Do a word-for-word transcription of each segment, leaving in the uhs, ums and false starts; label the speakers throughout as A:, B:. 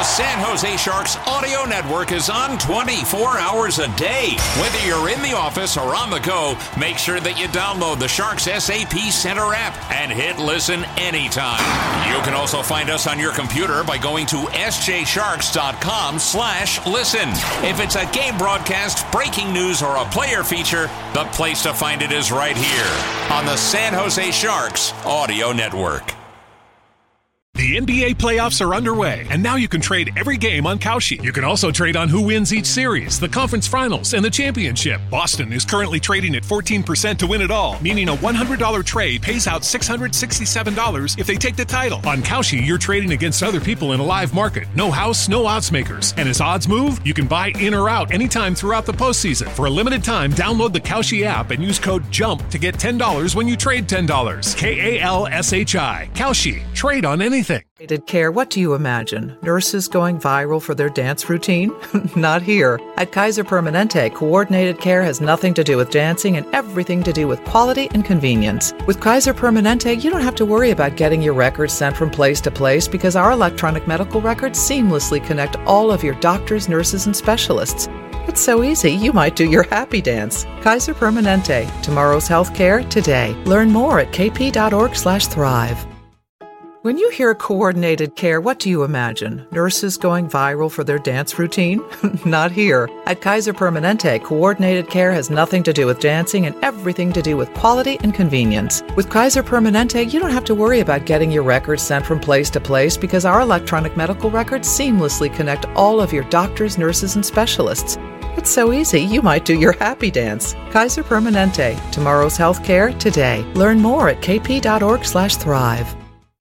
A: San Jose Sharks audio network is on twenty-four hours a day. Whether you're in the office or on the go, make sure that you download the Sharks S A P Center app and hit listen anytime. You can also find us on your computer by going to s j sharks dot com slash listen. If it's a game broadcast, breaking news, or a player feature, the place to find it is right here on the San Jose Sharks audio network.
B: The N B A playoffs are underway, and now you can trade every game on Kalshi. You can also trade on who wins each series, the conference finals, and the championship. Boston is currently trading at fourteen percent to win it all, meaning a one hundred dollars trade pays out six hundred sixty-seven dollars if they take the title. On Kalshi, you're trading against other people in a live market. No house, no odds makers. And as odds move, you can buy in or out anytime throughout the postseason. For a limited time, download the Kalshi app and use code JUMP to get ten dollars when you trade ten dollars. K A L S H I. Kalshi. Trade on anything.
C: Coordinated care, what do you imagine? Nurses going viral for their dance routine? Not here. At Kaiser Permanente, coordinated care has nothing to do with dancing and everything to do with quality and convenience. With Kaiser Permanente, you don't have to worry about getting your records sent from place to place because our electronic medical records seamlessly connect all of your doctors, nurses, and specialists. It's so easy, you might do your happy dance. Kaiser Permanente. Tomorrow's healthcare today. Learn more at k p dot org slash thrive. When you hear coordinated care, what do you imagine? Nurses going viral for their dance routine? Not here. At Kaiser Permanente, coordinated care has nothing to do with dancing and everything to do with quality and convenience. With Kaiser Permanente, you don't have to worry about getting your records sent from place to place because our electronic medical records seamlessly connect all of your doctors, nurses, and specialists. It's so easy, you might do your happy dance. Kaiser Permanente. Tomorrow's healthcare today. Learn more at k p dot org slash thrive.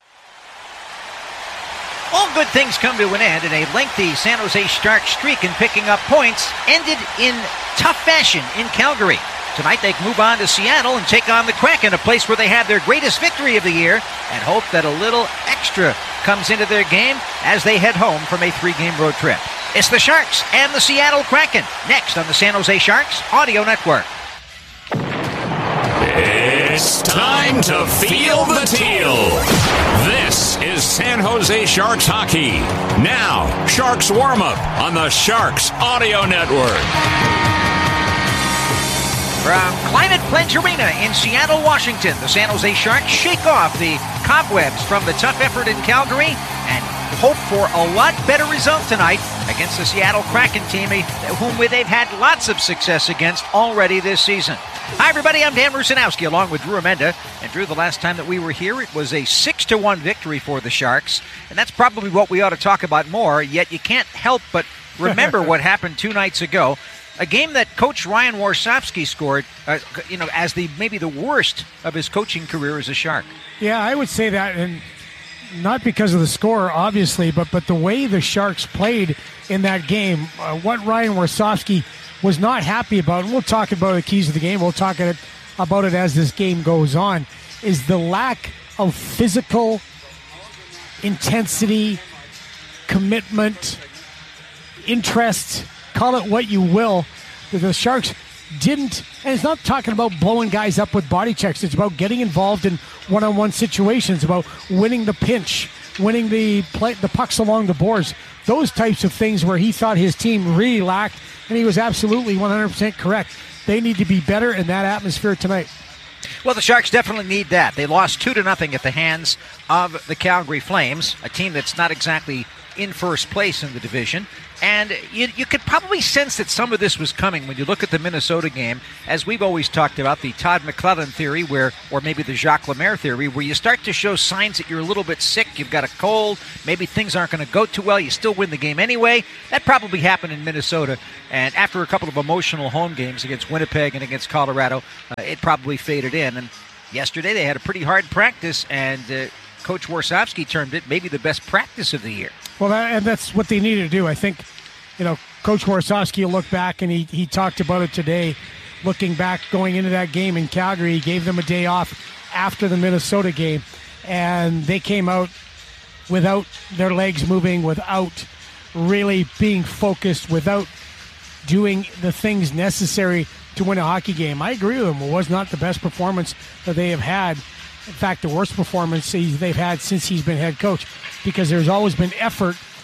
D: All good things come to an end, and a lengthy San Jose Sharks streak in picking up points ended in tough fashion in Calgary. Tonight they move on to Seattle and take on the Kraken, a place where they had their greatest victory of the year, and hope that a little extra comes into their game as they head home from a three-game road trip. It's the Sharks and the Seattle Kraken, next on the San Jose Sharks Audio Network.
A: It's time to feel the teal. This is San Jose Sharks hockey. Now, Sharks warm-up on the Sharks Audio Network.
D: From Climate Pledge Arena in Seattle, Washington, the San Jose Sharks shake off the cobwebs from the tough effort in Calgary and hope for a lot better result tonight against the Seattle Kraken team, whom they've had lots of success against already this season. Hi, everybody. I'm Dan Rusanowski, along with Drew Amenda. And Drew, the last time that we were here, it was a six to one victory for the Sharks. And that's probably what we ought to talk about more, yet you can't help but remember what happened two nights ago. A game that Coach Ryan Warsofsky scored, uh, you know, as the maybe the worst of his coaching career as a Shark.
E: Yeah, I would say that, and not because of the score, obviously, but but the way the Sharks played in that game, uh, what Ryan Warsofsky was not happy about, and we'll talk about the keys of the game, we'll talk it, about it as this game goes on, is the lack of physical intensity, commitment, interest, call it what you will, that the Sharks didn't, and it's not talking about blowing guys up with body checks, it's about getting involved in one-on-one situations, about winning the pinch, winning the play, the pucks along the boards, those types of things where he thought his team really lacked, and he was absolutely one hundred percent correct. They need to be better in that atmosphere tonight.
D: Well, the Sharks definitely need that. They lost two to nothing at the hands of the Calgary Flames, a team that's not exactly in first place in the division. And you, you could probably sense that some of this was coming when you look at the Minnesota game, as we've always talked about, the Todd McClellan theory, where, or maybe the Jacques Lemaire theory, where you start to show signs that you're a little bit sick, you've got a cold, maybe things aren't going to go too well, you still win the game anyway. That probably happened in Minnesota, and after a couple of emotional home games against Winnipeg and against Colorado, uh, it probably faded in. And yesterday they had a pretty hard practice, and uh, Coach Warsofsky termed it maybe the best practice of the year.
E: Well, that, and that's what they needed to do. I think, you know, Coach Warsofsky will look back, and he, he talked about it today, looking back, going into that game in Calgary. He gave them a day off after the Minnesota game, and they came out without their legs moving, without really being focused, without doing the things necessary to win a hockey game. I agree with him. It was not the best performance that they have had. In fact, the worst performance they've had since he's been head coach, because there's always been effort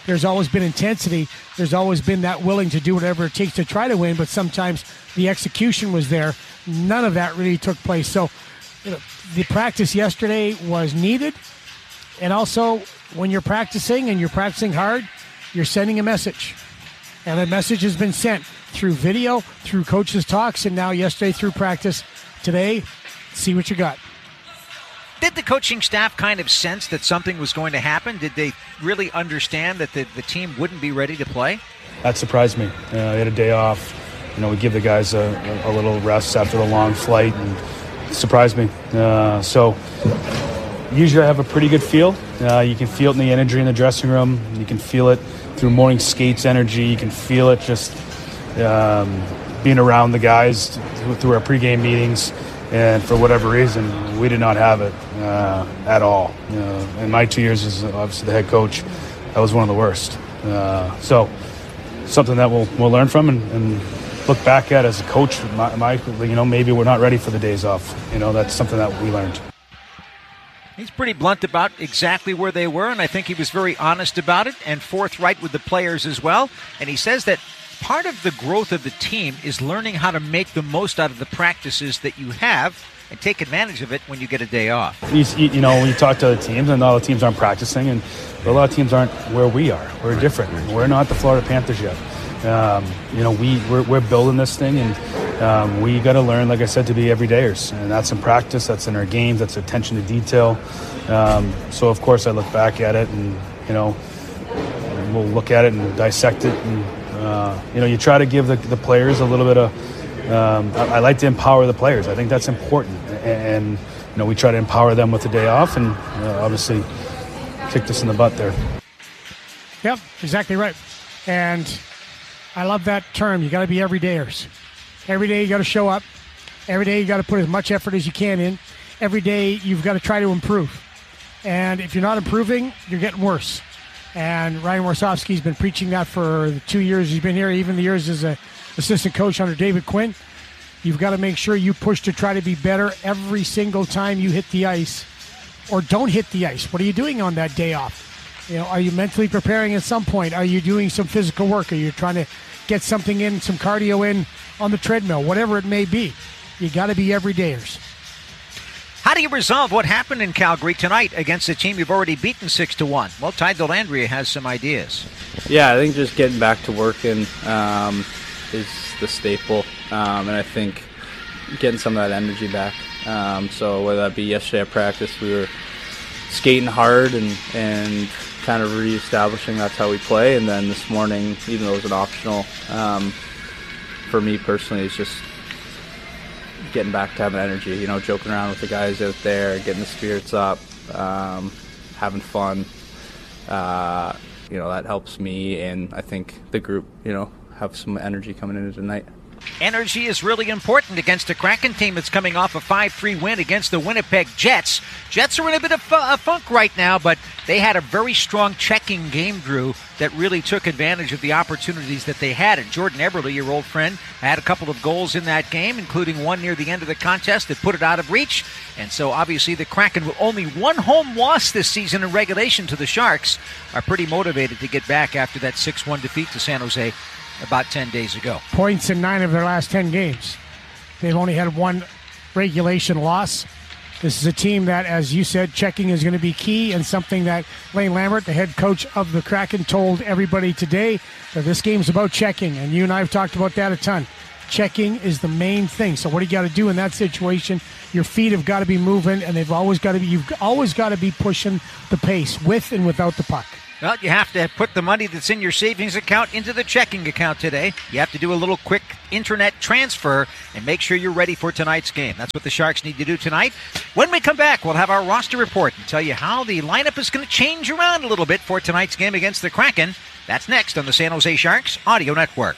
E: there's always been intensity. There's always been that willing to do whatever it takes to try to win, but sometimes the execution was there. None of that really took place. So, you know, the practice yesterday was needed. And also, when you're practicing and you're practicing hard, you're sending a message. And that message has been sent through video, through coaches' talks, and now yesterday through practice. Today, see what you got.
D: Did the coaching staff kind of sense that something was going to happen? Did they really understand that the, the team wouldn't be ready to play?
F: That surprised me. Uh, they had a day off. You know, we give the guys a, a little rest after the long flight, and it surprised me. Uh, so usually I have a pretty good feel. Uh, you can feel it in the energy in the dressing room. You can feel it through morning skates energy. You can feel it just um, being around the guys through our pregame meetings. And for whatever reason, we did not have it uh, at all. You know, in my two years as obviously the head coach, that was one of the worst. Uh, so something that we'll we'll learn from and, and look back at as a coach. My, my, you know, maybe we're not ready for the days off. You know, that's something that we learned.
D: He's pretty blunt about exactly where they were, and I think he was very honest about it and forthright with the players as well. And he says that part of the growth of the team is learning how to make the most out of the practices that you have and take advantage of it when you get a day off.
F: You, you know, when you talk to other teams, and all the teams aren't practicing, and a lot of teams aren't where we are. We're different. We're not the Florida Panthers yet. Um, you know, we, we're, we're building this thing, and um, we got to learn, like I said, to be everydayers. And that's in practice, that's in our games, that's attention to detail. Um, so, of course, I look back at it, and, you know, we'll look at it and dissect it. And, uh, you know, you try to give the, the players a little bit of um, – I, I like to empower the players. I think that's important. And, and, you know, we try to empower them with the day off, and uh, obviously kicked us in the butt there.
E: Yep, exactly right. And I love that term. You got to be everydayers. Every day you got to show up. Every day you got to put as much effort as you can in. Every day you've got to try to improve. And if you're not improving, you're getting worse. And Ryan Warsofsky's been preaching that for the two years he's been here, even the years as an assistant coach under David Quinn. You've got to make sure you push to try to be better every single time you hit the ice or don't hit the ice. What are you doing on that day off? You know, are you mentally preparing at some point? Are you doing some physical work? Are you trying to get something in, some cardio in on the treadmill? Whatever it may be, you got to be everydayers.
D: How do you resolve what happened in Calgary tonight against a team you've already beaten six to one? Well, Ty Dellandrea has some ideas.
G: Yeah, I think just getting back to working um, is the staple, um, and I think getting some of that energy back. Um, so whether that be yesterday at practice, we were skating hard and and kind of reestablishing that's how we play, and then this morning, even though it was an optional, um, for me personally, it's just getting back to having energy, you know, joking around with the guys out there, getting the spirits up, um, having fun. Uh, you know, that helps me, and I think the group, you know, have some energy coming into tonight.
D: Energy is really important against a Kraken team that's coming off a five three win against the Winnipeg Jets. Jets are in a bit of a funk right now, but they had a very strong checking game, Drew, that really took advantage of the opportunities that they had. And Jordan Eberle, your old friend, had a couple of goals in that game, including one near the end of the contest that put it out of reach. And so obviously the Kraken, with only one home loss this season in regulation to the Sharks, are pretty motivated to get back after that six one defeat to San Jose about ten days ago.
E: Points in nine of their last ten games. They've only had one regulation loss. This is a team that, as you said, checking is going to be key, and something that Lane Lambert, the head coach of the Kraken, told everybody today, that this game's about checking, and you and I have talked about that a ton. Checking is the main thing. So what do you got to do in that situation? Your feet have got to be moving, and they've always got to be, you've always got to be pushing the pace with and without the puck.
D: Well, you have to put the money that's in your savings account into the checking account today. You have to do a little quick internet transfer and make sure you're ready for tonight's game. That's what the Sharks need to do tonight. When we come back, we'll have our roster report and tell you how the lineup is going to change around a little bit for tonight's game against the Kraken. That's next on the San Jose Sharks Audio Network.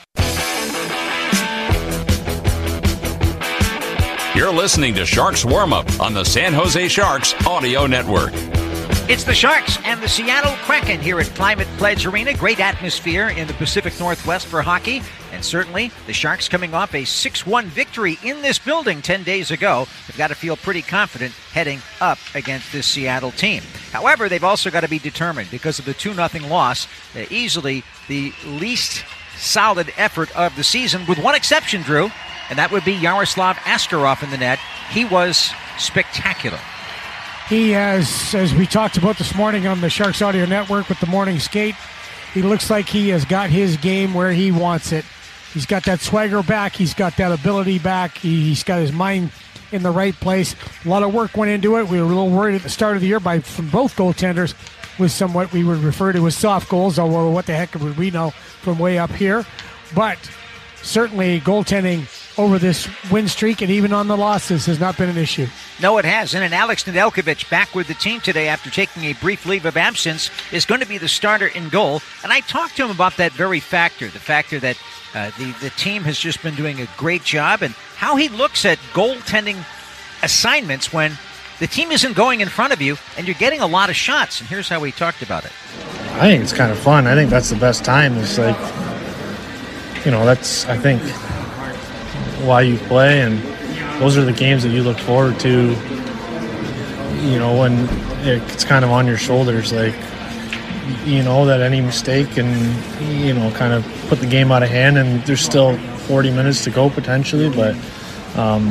A: You're listening to Sharks Warm-Up on the San Jose Sharks Audio Network.
D: It's the Sharks and the Seattle Kraken here at Climate Pledge Arena. Great atmosphere in the Pacific Northwest for hockey. And certainly the Sharks coming off a six one victory in this building ten days ago. They've got to feel pretty confident heading up against this Seattle team. However, they've also got to be determined because of the two nothing loss. Uh, easily the least solid effort of the season, with one exception, Drew, and that would be Yaroslav Askarov in the net. He was spectacular.
E: He has, as we talked about this morning on the Sharks Audio Network with the morning skate, he looks like he has got his game where he wants it. He's got that swagger back. He's got that ability back. He's got his mind in the right place. A lot of work went into it. We were a little worried at the start of the year by from both goaltenders with somewhat we would refer to as soft goals, although what the heck would we know from way up here. But certainly goaltending over this win streak and even on the losses has not been an issue.
D: No, it hasn't. And Alex Nedeljkovic, back with the team today after taking a brief leave of absence, is going to be the starter in goal. And I talked to him about that very factor, the factor that uh, the, the team has just been doing a great job, and how he looks at goaltending assignments when the team isn't going in front of you and you're getting a lot of shots. And here's how he talked about it.
H: I think it's kind of fun. I think that's the best time. It's like, you know, that's, I think, why you play, and those are the games that you look forward to, you know, when it's kind of on your shoulders, like, you know, that any mistake can, you know, kind of put the game out of hand, and there's still forty minutes to go potentially, but um,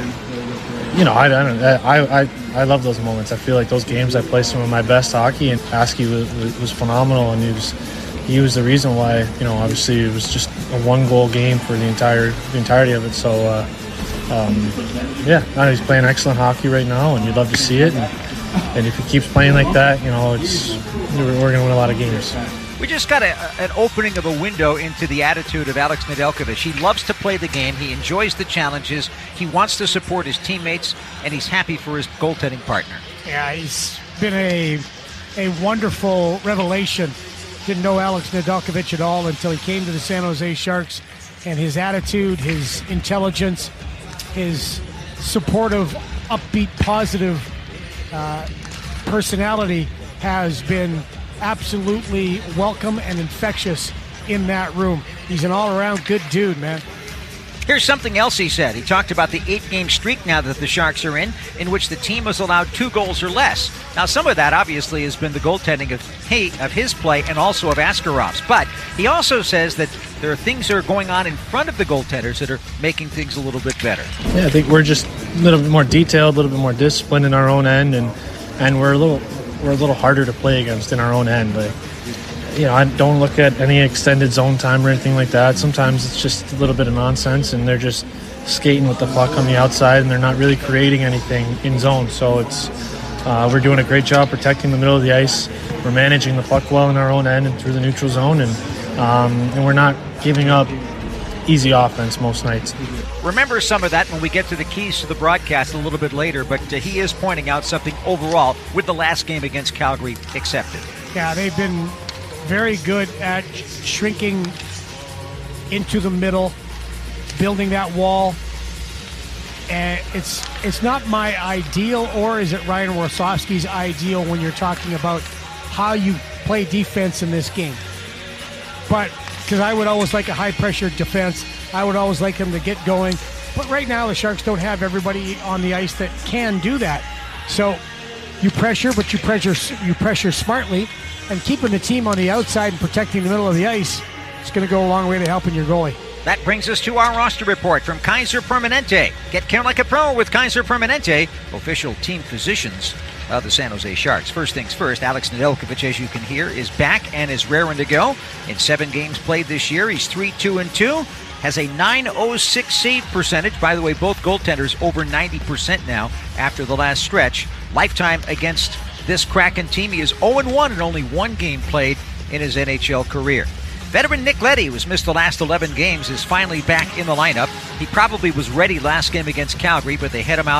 H: you know, I, I don't I, I I love those moments. I feel like those games I play some of my best hockey, and Askey was, was, was phenomenal, and he was he was the reason why, you know, obviously it was just a one goal game for the entire the entirety of it. So uh, um, yeah, no, he's playing excellent hockey right now, and you'd love to see it. And, and if he keeps playing like that, you know, it's we're, we're going to win a lot of games.
D: We just got a, an opening of a window into the attitude of Alex Nedeljkovic. He loves to play the game. He enjoys the challenges. He wants to support his teammates, and he's happy for his goaltending partner.
E: Yeah, he's been a a wonderful revelation. Didn't know Alex Nedeljkovic at all until he came to the San Jose Sharks, and his attitude, his intelligence, his supportive, upbeat, positive uh, personality has been absolutely welcome and infectious in that room. He's an all-around good dude, man.
D: Here's something else he said. He talked about the eight-game streak now that the Sharks are in, in which the team has allowed two goals or less. Now, some of that obviously has been the goaltending of hey, of his play and also of Askarov's. But he also says that there are things that are going on in front of the goaltenders that are making things a little bit better.
H: Yeah, I think we're just a little bit more detailed, a little bit more disciplined in our own end, and and we're a little we're a little harder to play against in our own end. Like, you know, I don't look at any extended zone time or anything like that. Sometimes it's just a little bit of nonsense, and they're just skating with the puck on the outside, and they're not really creating anything in zone. So it's uh, we're doing a great job protecting the middle of the ice. We're managing the puck well in our own end and through the neutral zone, and um, and we're not giving up easy offense most nights.
D: Remember some of that when we get to the keys to the broadcast a little bit later, but uh, he is pointing out something overall with the last game against Calgary accepted.
E: Yeah, they've been very good at shrinking into the middle, building that wall. And it's it's not my ideal, or is it Ryan Warsofsky's ideal when you're talking about how you play defense in this game? But because I would always like a high-pressure defense, I would always like them to get going. But right now, the Sharks don't have everybody on the ice that can do that. So you pressure, but you pressure you pressure smartly. And keeping the team on the outside and protecting the middle of the ice is going to go a long way to helping your goalie.
D: That brings us to our roster report from Kaiser Permanente. Get care like a pro with Kaiser Permanente, official team physicians of the San Jose Sharks. First things first, Alex Nedeljkovic, as you can hear, is back and is raring to go. In seven games played this year, he's three two and two, has a nine oh six save percentage. By the way, both goaltenders over ninety percent now after the last stretch. Lifetime against this Kraken team, he is oh and one in only one game played in his N H L career. Veteran Nick Leddy, who's missed the last eleven games, is finally back in the lineup. He probably was ready last game against Calgary, but they head him out